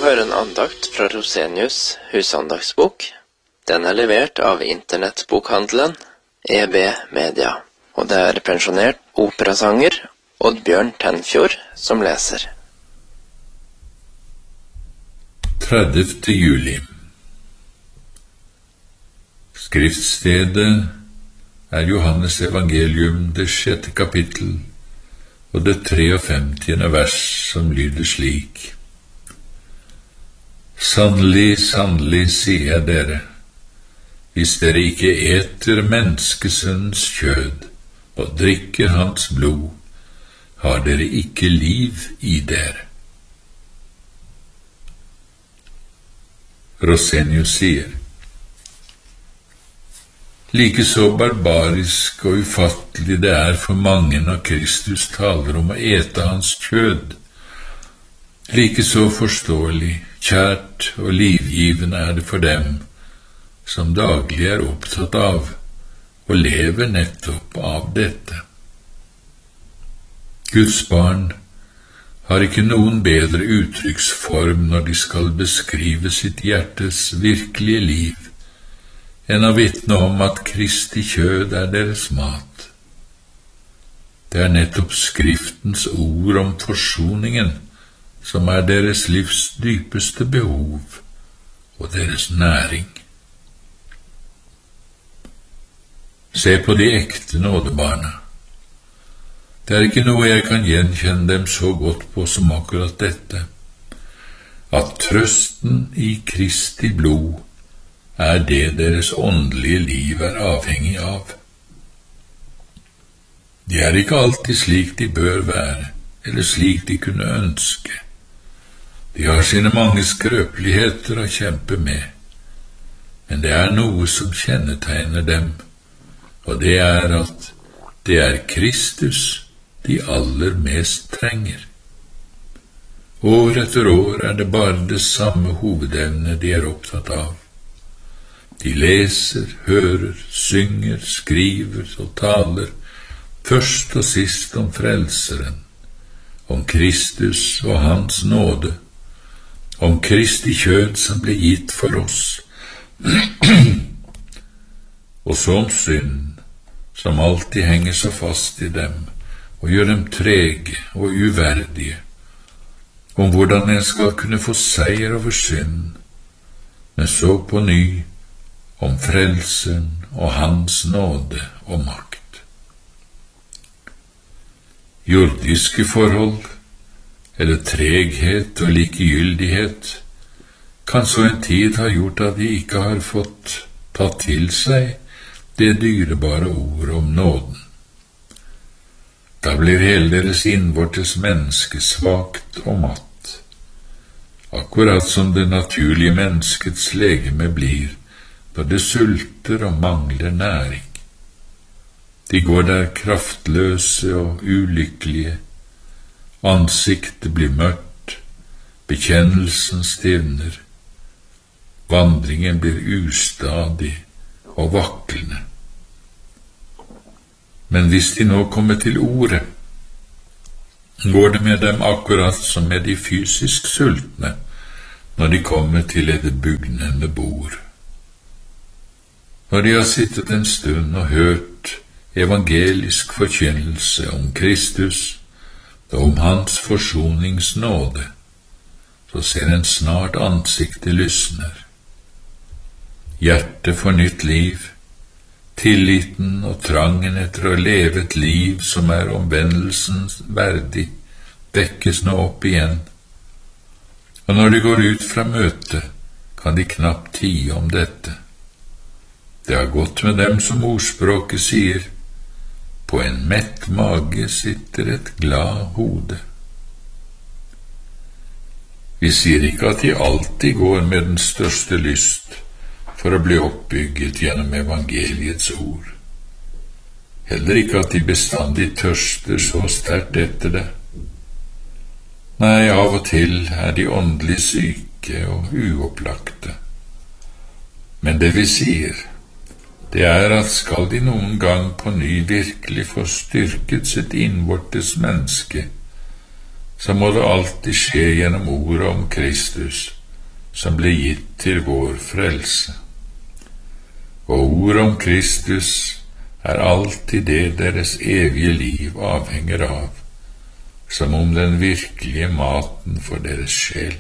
høre en andakt fra Rosenius husandagsbok. Den er levert av internettbokhandelen EB Media, og det er pensjonert operasanger Oddbjørn Tenfjord som leser. 30. juli. Skriftstedet er Johannes evangelium, det 6. kapittel, og det 53. vers, som lyder slik: Sannelig, sannelig, sier jeg dere, hvis dere ikke eter menneskesønnens kjød og drikker hans blod, har dere ikke liv i dere. Rosenius sier: like så barbarisk og ufattelig det er for mange når Kristus taler om å ete hans kjød, like så forståelig, kjært og livgivende er det for dem som daglig er opptatt av og lever nettopp av dette. Guds barn har ikke noen bedre uttrykksform når de skal beskrive sitt hjertes virkelige liv enn å vitne om at Kristi kjød er deres mat. Det er nettopp Skriftens ord om forsoningen som er deres livs dypeste behov og deres næring. Se på de ekte nådebarna. Det er ikke noe jeg kan gjenkjenne dem så godt på som akkurat dette, at trøsten i Kristi blod er det deres åndelige liv er avhengig av. De er ikke alltid slik de bør være, eller slik de kunne ønske. De har sine mange skrøpeligheter å kjempe med, men det er noe som kjennetegner dem, og det er at det er Kristus de aller mest trenger. År etter år er det bare det samme hovedemnet de er opptatt av. De leser, hører, synger, skriver og taler, først og sist om Frelseren, om Kristus og hans nåde, om Kristi kjød som ble gitt for oss, og så om synd, som alltid henger så fast i dem, og gjør dem trege og uverdige, om hvordan en skal kunne få seier over synd, men så på ny om Frelseren og hans nåde og makt. Jordiske forhold, eller treghet og likegyldighet, kan så en tid ha gjort at de ikke har fått tatt til seg det dyrebare ord om nåden. Da blir hele deres innvortes menneske svakt og matt, akkurat som det naturlige menneskets legeme blir når det sulter og mangler næring. De går der kraftløse og ulykkelige, ansiktet blir mørkt, bekjennelsen stivner, vandringen blir ustadig og vaklende. Men hvis de nå kommer til ordet, går det med dem akkurat som med de fysisk sultne når de kommer til et bugnende bord. Når de har sittet en stund og hørt evangelisk forkynnelse om Kristus og om hans forsoningsnåde, så ser en snart ansiktet lysner. Hjertet får nytt liv, tilliten og trangen etter å leve et liv som er omvendelsen verdig, vekkes nå opp igjen. Og når de går ut fra møtet, kan de knapt tie om dette. Det har gått med dem som ordspråket sier: på en mett mage sitter et glad hode. Vi sier ikke at de alltid går med den største lyst for å bli oppbygget gjennom evangeliets ord. Heller ikke at de bestandig tørster så sterkt etter det. Nei, av og til er de åndelig syke og uopplagte. Men det vi sier, det er at skal de noen gang på ny virkelig få styrket sitt innvortes menneske, så må det alltid skje gjennom ordet om Kristus, som ble gitt til vår frelse. Og ordet om Kristus alltid det deres evige liv avhenger av, som om den virkelige maten for deres sjel.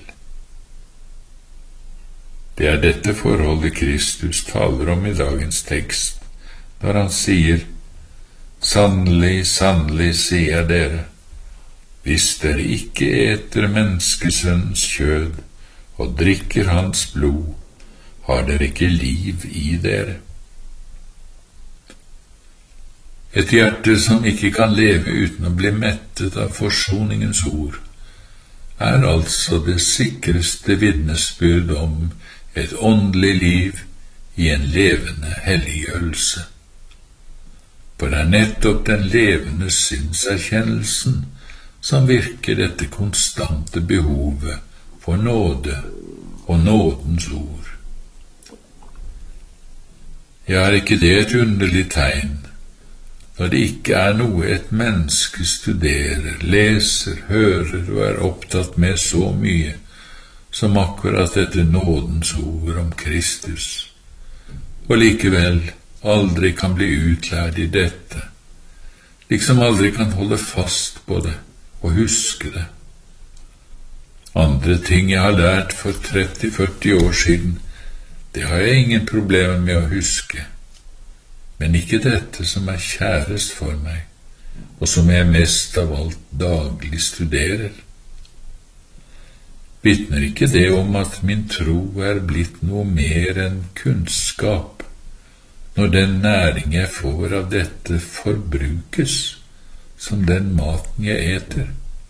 Det dette forholdet Kristus taler om i dagens tekst, når han sier: «Sannelig, sannelig, sier jeg dere, hvis dere ikke eter menneskesønnens kjød og drikker hans blod, har dere ikke liv i dere.» Et hjerte som ikke kan leve uten å bli mettet av forsoningens ord, altså det sikreste vitnesbyrd om et åndelig liv i en levende helliggjørelse. For det nettopp den levende synserkjennelsen som virker dette konstante behovet for nåde og nådens ord. Ja, ikke det et underlig tegn, når det ikke noe et menneske studerer, leser, hører og opptatt med så mye som akkurat dette nådens ord om Kristus, og likevel aldri kan bli utlært i dette, liksom aldri kan holde fast på det og huske det. Andre ting jeg har lært for 30-40 år siden, det har jeg ingen problemer med å huske, men ikke dette som kjærest for meg, og som jeg mest av alt daglig studerer. Vitner ikke det om at min tro blitt noe mer enn kunnskap, når den næring jeg får av dette forbrukes som den maten jeg eter?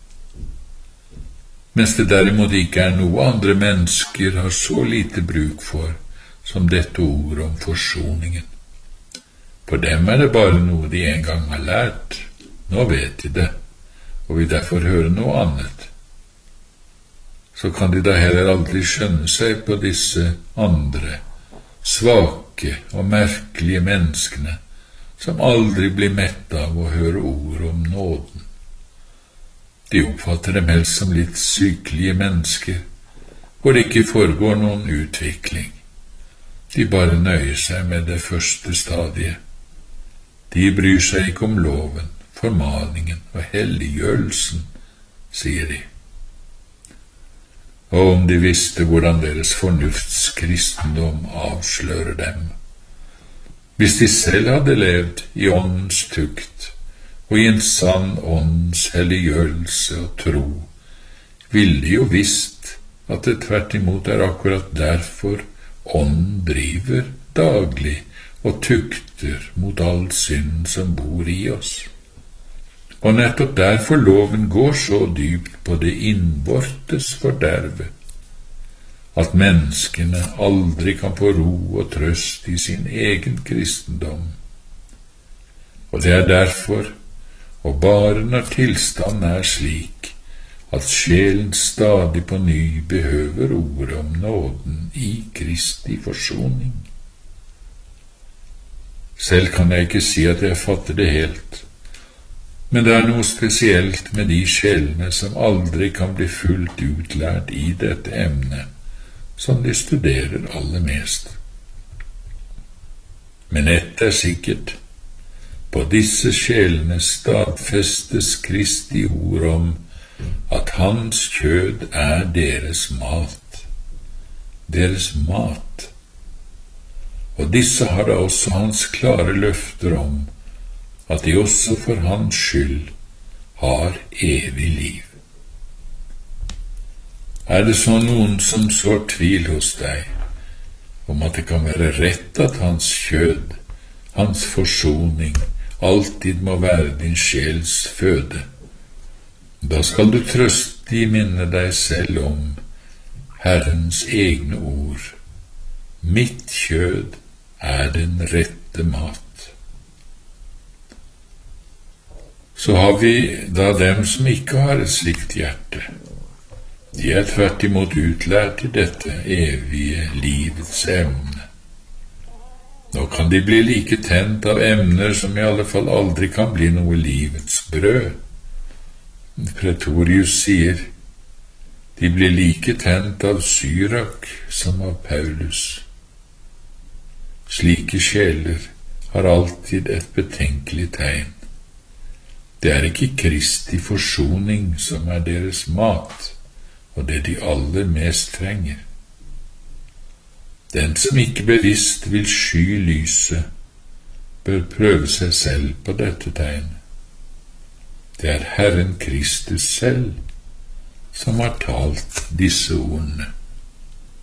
Mens det derimot ikke noe andre mennesker har så lite bruk for som dette ord om forsoningen. For dem det bare noe de en gang har lært. Nå vet de det, og vil derfor høre noe annet. Så kan de da heller aldri skjønne seg på disse andre, svake og merkelige menneskene, som aldri blir mett av å høre ord om nåden. De oppfatter dem helst som litt sykelige mennesker, hvor det ikke foregår noen utvikling. De bare nøyer seg med det første stadiet. De bryr seg ikke om loven, formaningen og helliggjørelsen, sier de. Og om de visste hvordan deres fornuftskristendom avslører dem. Hvis de selv hadde levd i åndens tukt og i en sann åndens helliggjørelse og tro, ville de jo visst at det tvert imot akkurat derfor ånden driver daglig og tukter mot all synd som bor i oss. Og nettopp derfor loven går så dypt på det innvortes forderve, at menneskene aldri kan få ro og trøst i sin egen kristendom. Og det derfor, og bare når tilstanden slik, at sjelen stadig på ny behøver ordet om nåden i Kristi forsoning. Selv kan jeg ikke si at jeg fatter det helt, men det noe spesielt med de sjelene som aldri kan bli fullt utlært i dette emnet, som de studerer aller mest. Men ett sikkert, på disse sjelene stadfestes Kristi ord om at hans kjød deres mat. Deres mat. Og disse har da også hans klare løfter om at de også for hans skyld har evig liv. Det så noen som sår tvil hos deg om at det kan være rett at hans kjød, hans forsoning, alltid må være din sjels føde, da skal du trøstig minne deg selv om Herrens egne ord: mitt kjød den rette mat. Så har vi da dem som ikke har et slikt hjerte. De tvert imot utlært i dette evige livets emne. Nå kan de bli like tent av emner som i alle fall aldri kan bli noe livets brød. Pretorius sier, de blir like tent av Syrak som av Paulus. Slike sjeler har alltid et betenkelig tegn. Det er ikke Kristi forsoning som er deres mat, og det de aller mest trenger. Den som ikke bevisst vil sky lyset, bør prøve seg selv på dette tegnet. Det er Herren Kristus selv som har talt disse ordene.